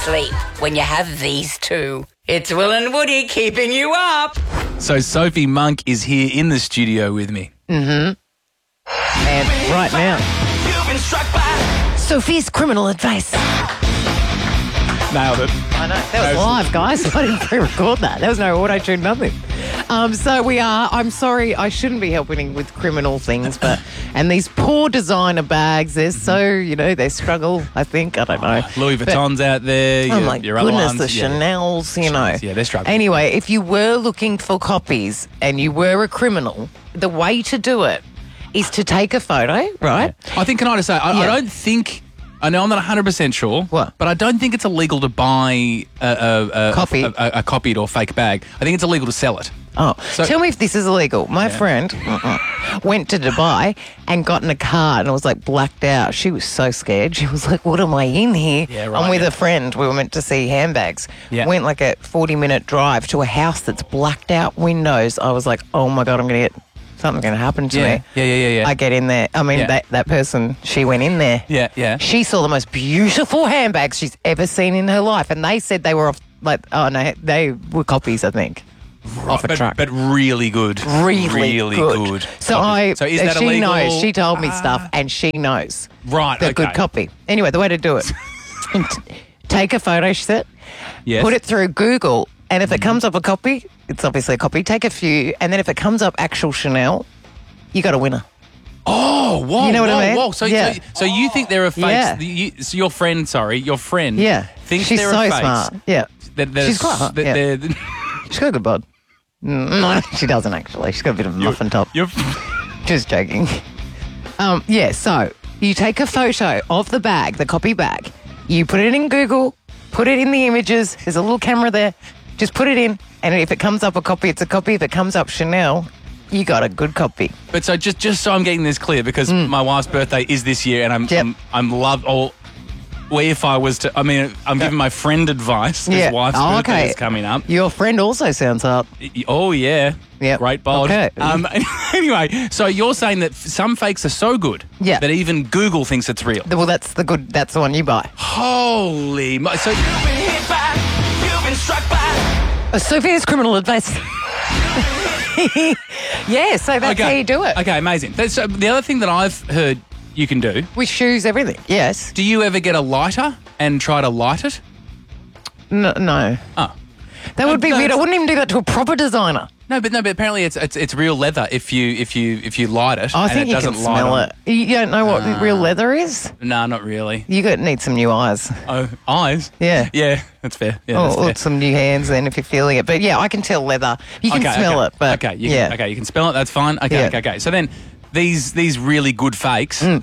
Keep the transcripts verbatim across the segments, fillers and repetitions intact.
sleep when you have these two. It's Will and Woody keeping you up. So Sophie Monk is here in the studio with me. And right now, Sophie's criminal advice. Nailed it. I know. That was live, guys. I didn't pre-record that. There was no auto-tune, nothing. Um, so we are, I'm sorry, I shouldn't be helping with criminal things, but, and these poor designer bags, they're so, you know, they struggle, I think, I don't know. Louis Vuitton's out there. Oh your, my your other goodness, ones. the Yeah. Chanel's, you know. Yeah, they're struggling. Anyway, if you were looking for copies and you were a criminal, the way to do it is to take a photo, right? I think, can I just say, I, I Yeah. don't think, I know I'm not one hundred percent sure. What? But I don't think it's illegal to buy a, a, a, Copy. a, a, a copied or fake bag. I think it's illegal to sell it. Oh, So- tell me if this is illegal. My friend uh-uh, went to Dubai and got in a car and was like blacked out. She was so scared. She was like, what am I in here? Yeah, right, I'm with yeah. a friend. We were meant to see handbags. Yeah. Went like a forty minute drive to a house that's blacked out windows. I was like, oh my God, I'm going to get something's going to happen to Yeah. me. Yeah, yeah, yeah, yeah. I get in there. I mean, Yeah. that, that person, she went in there. Yeah, yeah. She saw the most beautiful handbags she's ever seen in her life. And they said they were off, like, oh no, they were copies, I think. Off a but, truck. but really good. Really, really good. good. So copy. I, So is that she illegal? knows. She told me Ah. stuff, and she knows. Right, The okay. good copy. Anyway, the way to do it: take a photo, she said, Yes. put it through Google, and if it comes up a copy, it's obviously a copy. Take a few, and then if it comes up actual Chanel, you got a winner. Oh, whoa, You know what whoa, I mean? whoa. So, Yeah. so, so you think there are fakes? Yeah. You, so your friend, sorry, your friend Yeah, thinks she's there so are fakes. smart. Yeah, That, that She's it's- quite hot, that yeah. they're- she's got a good bod. Mm, No, she doesn't actually. She's got a bit of a muffin top. You're, Just joking. Um, yeah, so you take a photo of the bag, the copy bag. You put it in Google, put it in the images. There's a little camera there. Just put it in, and if it comes up a copy, it's a copy. If it comes up Chanel, you got a good copy. but so just just so I'm getting this clear, because my wife's birthday is this year, and I'm Mm. Yep. I'm, I'm love. Or well, if I was to, I mean, I'm giving my friend advice. His Yeah. wife's Oh, birthday okay. is coming up. Your friend also sounds hot. Y- Oh yeah, Yep. great bod. Okay. Um, anyway, so you're saying that f- some fakes are so good Yeah. that even Google thinks it's real. Well, that's the good. That's the one you buy. Holy, mo- so Uh, Sophia's criminal advice. Yeah, so that's how you do it. Okay, amazing. That's, uh, the other thing that I've heard you can do. With shoes, everything. Yes. Do you ever get a lighter and try to light it? No. no. Oh. That would be no, weird. I it's- wouldn't even do that to a proper designer. No, but no, but apparently it's it's it's real leather if you if you if you light it. I and think it you doesn't can light smell on- it. You don't know what real leather is? No, not really. You got need some new eyes. Oh, eyes. Yeah. Yeah, that's fair. Yeah, that's Or, or fair. some new hands then if you're feeling it. But yeah, I can tell leather. You can Okay, smell okay. it, but okay, you yeah. can, okay, you can smell it. That's fine. Okay, Yeah. okay, okay. So then these these really good fakes. Mm.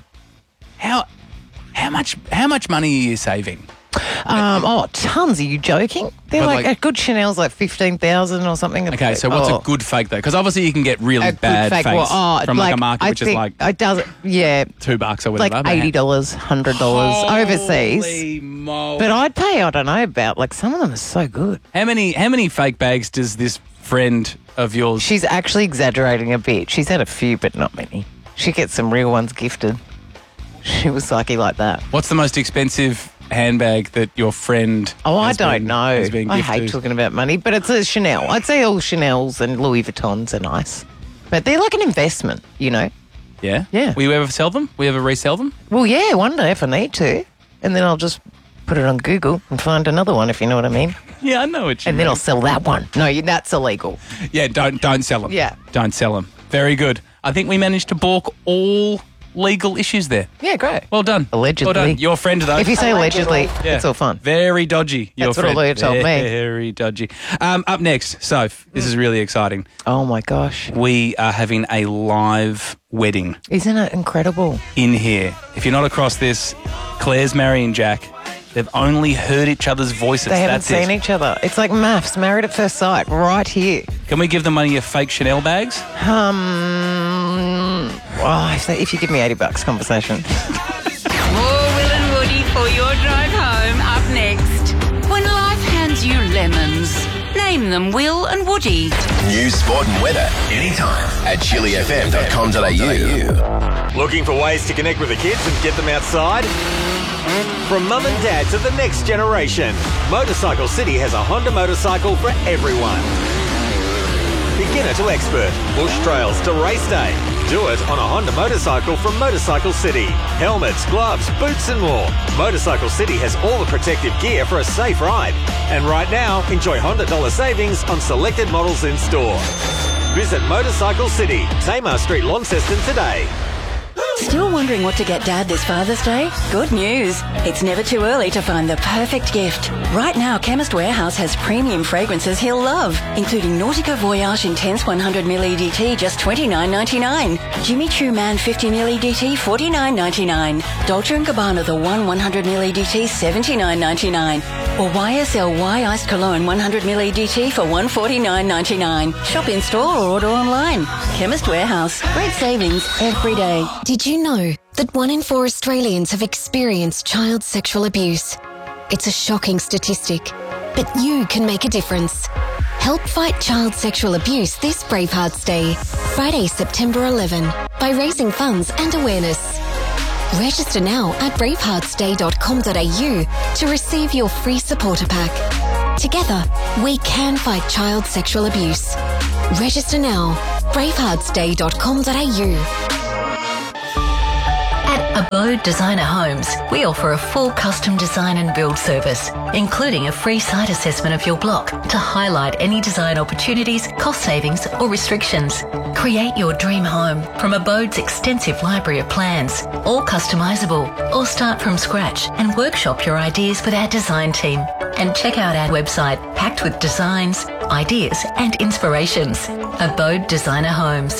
How how much how much money are you saving? Um, oh, tons. Are you joking? They're But like, like- a good Chanel's like fifteen thousand or something. Okay, so what's oh, a good fake though? Because obviously you can get really a good bad fake? fakes Well, oh, from like, a market I which is think like it does. Yeah, two bucks or whatever. like but- eighty dollars, hundred dollars overseas. Holy moly. But I'd pay. I don't know about like some of them are so good. How many how many fake bags does this friend of yours? She's actually exaggerating a bit. She's had a few, but not many. She gets some real ones gifted. She was psyche like that. What's the most expensive handbag that your friend? Oh, I has don't been- know. has been I hate gifted? talking about money, but it's a Chanel. I'd say all Chanels and Louis Vuittons are nice. But they're like an investment, you know? Yeah, Yeah. Will you ever sell them? Will you ever resell them? Well, yeah, one day if I need to. And then I'll just put it on Google and find another one, if you know what I mean. Yeah, I know what you And then I'll sell that one. No, you- that's illegal. Yeah, don't don't sell them. Yeah. don't sell them. Very good. I think we managed to balk all legal issues there. Yeah, great. Well done. Allegedly. Well done. Your friend though. If you say allegedly, Yeah. it's all fun. Very dodgy. Your That's what a friend. lawyer told me. Very dodgy. Um, up next, Soph, this is really exciting. Oh, my gosh. We are having a live wedding Isn't it incredible? in here. If you're not across this, Claire's marrying Jack. They've only heard each other's voices. They haven't That's seen it. each other. It's like maths, married at first sight, right here. Can we give them one of your fake Chanel bags? Um, oh, if, they, if you give me eighty bucks, conversation. More Will and Woody for your drive home up next. When life hands you lemons, name them Will and Woody. News, sport and weather anytime at chili f m dot com dot a u. Looking for ways to connect with the kids and get them outside? From mum and dad to the next generation, Motorcycle City has a Honda motorcycle for everyone. Beginner to expert, bush trails to race day. Do it on a Honda motorcycle from Motorcycle City. Helmets, gloves, boots and more. Motorcycle City has all the protective gear for a safe ride. And right now, enjoy Honda dollar savings on selected models in store. Visit Motorcycle City, Tamar Street, Launceston today. Still wondering what to get Dad this Father's Day? Good news. It's never too early to find the perfect gift. Right now, Chemist Warehouse has premium fragrances he'll love, including Nautica Voyage Intense one hundred milliliter E D T, just twenty-nine ninety-nine. Jimmy Choo Man fifty milliliter E D T, forty-nine ninety-nine. Dolce and Gabbana The One one hundred milliliter E D T, seventy-nine ninety-nine. Or Y S L Y Iced Cologne one hundred milliliter E D T for one forty-nine ninety-nine. Shop in store or order online. Chemist Warehouse. Great savings every day. Did you know that one in four Australians have experienced child sexual abuse? It's a shocking statistic, but you can make a difference. Help fight child sexual abuse this Bravehearts Day, Friday, September eleventh, by raising funds and awareness. Register now at bravehearts day dot com dot a u to receive your free supporter pack. Together, we can fight child sexual abuse. Register now, bravehearts day dot com dot a u. At Abode Designer Homes, we offer a full custom design and build service, including a free site assessment of your block to highlight any design opportunities, cost savings or restrictions. Create your dream home from Abode's extensive library of plans, all customisable, or start from scratch and workshop your ideas with our design team. And check out our website packed with designs, ideas and inspirations. Abode Designer Homes.